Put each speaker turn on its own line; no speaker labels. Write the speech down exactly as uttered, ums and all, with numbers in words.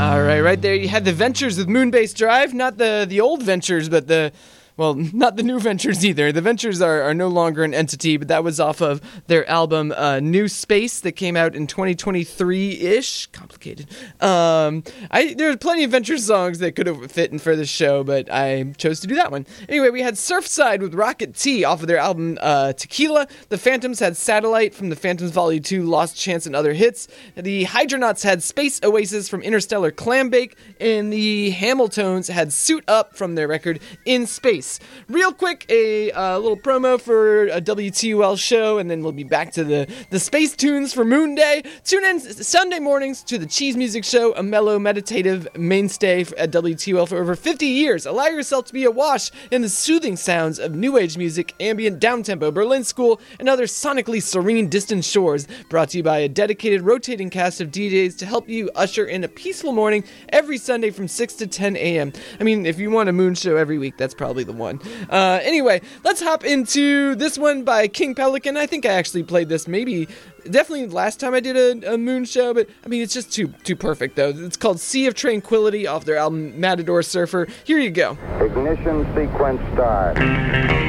All right, right there you had the Ventures with Moonbase Drive, not the, the old Ventures, but the... Well, not the new Ventures either. The Ventures are, are no longer an entity, but that was off of their album uh, New Space that came out in twenty twenty-three-ish. Complicated. Um, I There's plenty of Ventures songs that could have fit in for this show, but I chose to do that one. Anyway, we had Surfside with Rocket T off of their album uh, Tequila. The Phantoms had Satellite from the Phantoms Volume two, Lost Chance and Other Hits. The Hydronauts had Space Oasis from Interstellar Clambake. And the Hamiltones had Suit Up from their record In Space. Real quick, a uh, little promo for a W T U L show, and then we'll be back to the, the space tunes for Moon Day. Tune in Sunday mornings to the Cheese Music Show, a mellow, meditative mainstay at W T U L for over fifty years. Allow yourself to be awash in the soothing sounds of new age music, ambient, downtempo, Berlin School, and other sonically serene distant shores. Brought to you by a dedicated rotating cast of D Js to help you usher in a peaceful morning every Sunday from six to ten a.m. I mean, if you want a moon show every week, that's probably the one. Uh, anyway, let's hop into this one by King Pelican. I think I actually played this maybe, definitely last time I did a, a moon show, but I mean, it's just too too perfect though. It's called Sea of Tranquility off their album Matador Surfer. Here you go.
Ignition sequence start.